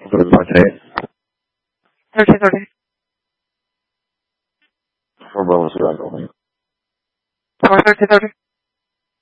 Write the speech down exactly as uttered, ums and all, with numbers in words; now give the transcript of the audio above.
Good point today. thirty thirty. For Bravo Zero, go ahead. For thirty thirty.